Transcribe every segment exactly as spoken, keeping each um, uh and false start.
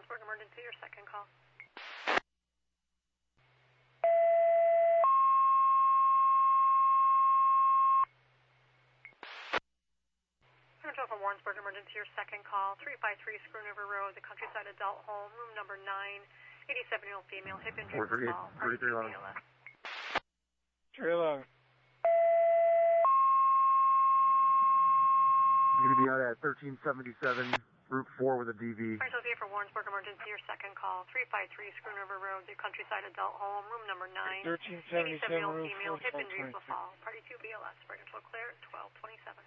Warrensburg emergency, your second call. Control from Warrensburg emergency, your second call. three five three Schooner River Road, the Countryside Adult Home, room number nine. eighty-seven-year-old female, hip injury for fall. thirty-three eleven. three eleven. You're going to be out at thirteen seventy-seven, Route four with a D V. Alright, Sophia for Warrensburg emergency, your second call. three five three Schooner River Road, the Countryside Adult Home, room number nine. thirteen seventy-seven, eighty-seven-year-old Route female, four, hip injury for twenty-six. fall. Party two B L S, break control clear, twelve twenty-seven.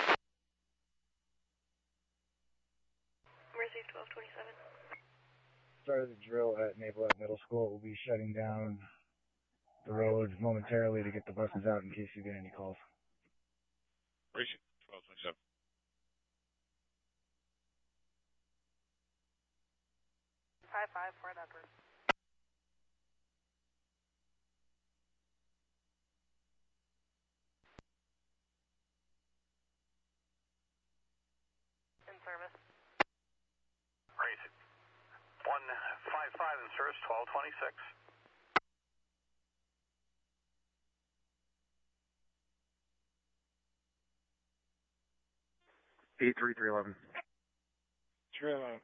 Receive twelve twenty-seven. Started the drill at Naval Middle School. We'll be shutting down the road momentarily to get the buses out in case you get any calls. Racing, twelve twenty-seven. five five, Fort Edward. In service. Racing. one five five in service, twelve twenty-six. eight three three eleven. three eleven.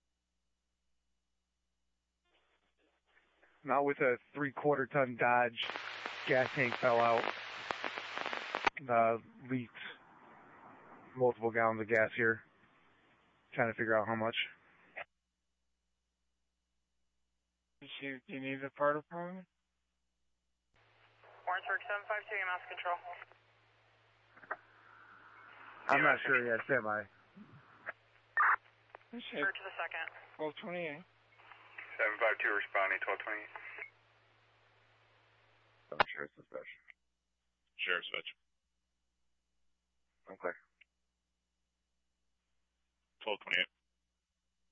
Now with a three-quarter ton Dodge, gas tank fell out. Uh, leaked multiple gallons of gas here. Trying to figure out how much. Do you, do you need the part department? Warrensburg seven five two, mass control. I'm not sure yet. Stand by. Let's see. Third to the second. twelve twenty-eight. seven five two responding, twelve twenty-eight. Sheriff's dispatch. Sheriff's dispatch. I'm clear. twelve twenty-eight.